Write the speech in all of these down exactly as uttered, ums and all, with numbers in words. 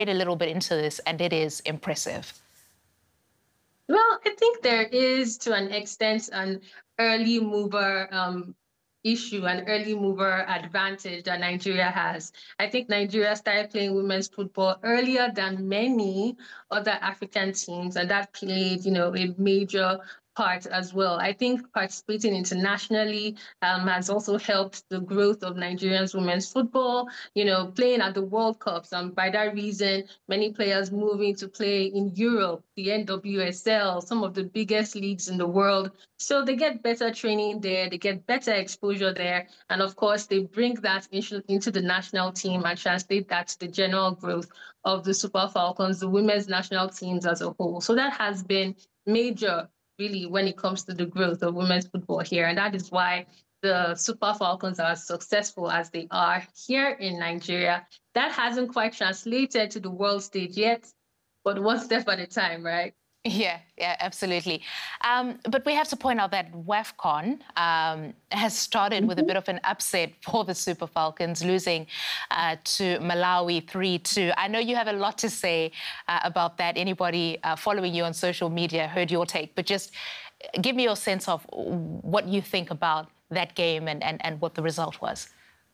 a little bit into this, and it is impressive. Well, I think there is, to an extent, an early mover um, issue, an early mover advantage that Nigeria has. I think Nigeria started playing women's football earlier than many other African teams, and that played, you know, a major part as well. I think participating internationally um, has also helped the growth of Nigerians women's football, you know, playing at the World Cups. And by that reason, many players moving to play in Europe, the N W S L, some of the biggest leagues in the world. So they get better training there, they get better exposure there. And of course, they bring that into the national team and translate that to the general growth of the Super Falcons, the women's national teams as a whole. So that has been major, really, when it comes to the growth of women's football here. And that is why the Super Falcons are as successful as they are here in Nigeria. That hasn't quite translated to the world stage yet, but one step at a time, right? Yeah, yeah, absolutely. Um, but we have to point out that WAFCON um, has started mm-hmm. with a bit of an upset for the Super Falcons, losing uh, to Malawi three two. I know you have a lot to say uh, about that. Anybody uh, following you on social media heard your take, but just give me your sense of what you think about that game and, and, and what the result was.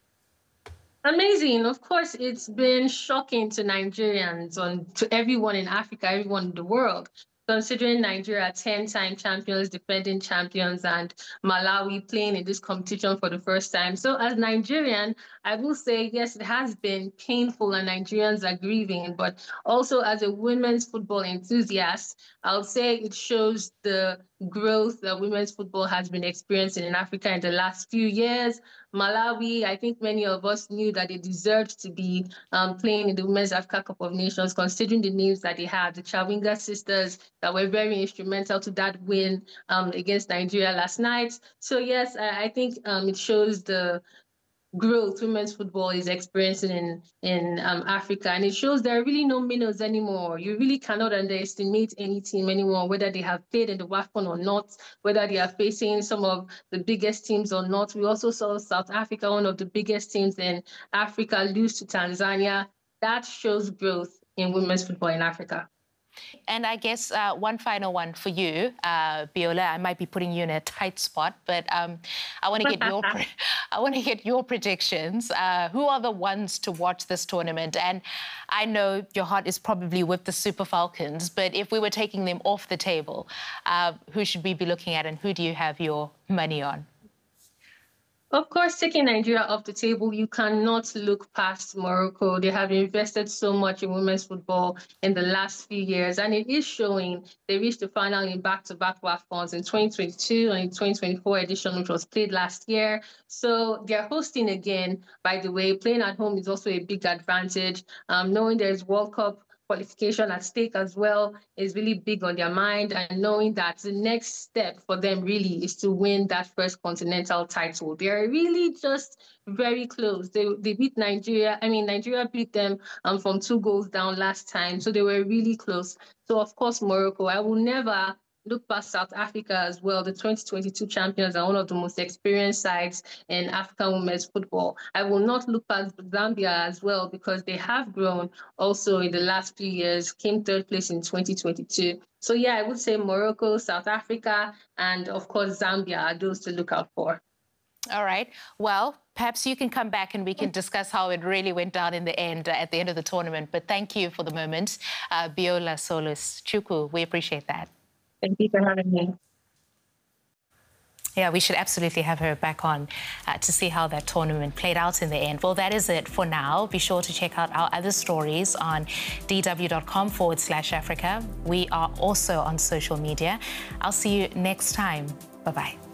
Amazing. Of course, it's been shocking to Nigerians, and to everyone in Africa, everyone in the world, considering Nigeria ten-time champions, defending champions, and Malawi playing in this competition for the first time. So as Nigerian, I will say, yes, it has been painful and Nigerians are grieving, but also as a women's football enthusiast, I'll say it shows the growth that women's football has been experiencing in Africa in the last few years. Malawi, I think many of us knew that they deserved to be um, playing in the Women's Africa Cup of Nations, considering the names that they had, the Chawinga sisters that were very instrumental to that win um, against Nigeria last night. So yes, I, I think um, it shows the growth women's football is experiencing in in um, Africa, and it shows there are really no minnows anymore. You really cannot underestimate any team anymore, whether they have played in the WAFCON or not, whether they are facing some of the biggest teams or not. We also saw South Africa, one of the biggest teams in Africa, lose to Tanzania. That shows growth in women's football in Africa. And I guess uh, one final one for you, uh, Biola. I might be putting you in a tight spot, but um, I want to get your I want to get your predictions. Uh, who are the ones to watch this tournament? And I know your heart is probably with the Super Falcons, but if we were taking them off the table, uh, who should we be looking at, and who do you have your money on? Of course, taking Nigeria off the table, you cannot look past Morocco. They have invested so much in women's football in the last few years, and it is showing. They reached the final in back-to-back WAFCONs in twenty twenty-two and in twenty twenty-four edition, which was played last year. So they're hosting again, by the way. Playing at home is also a big advantage. Um, knowing there's World Cup qualification at stake as well is really big on their mind, and knowing that the next step for them really is to win that first continental title. They're really just very close. They they beat Nigeria. I mean, Nigeria beat them um, from two goals down last time, so they were really close. So of course, Morocco. I will never look past South Africa as well. The twenty twenty-two champions are one of the most experienced sides in African women's football. I will not look past Zambia as well, because they have grown also in the last few years, came third place in twenty twenty-two. So yeah, I would say Morocco, South Africa, and of course Zambia are those to look out for. All right. Well, perhaps you can come back and we can discuss how it really went down in the end, uh, at the end of the tournament. But thank you for the moment, uh, Biola Solus Chukwu. We appreciate that. Thank you for having me. Yeah, we should absolutely have her back on uh, to see how that tournament played out in the end. Well, that is it for now. Be sure to check out our other stories on dw.com forward slash Africa. We are also on social media. I'll see you next time. Bye-bye.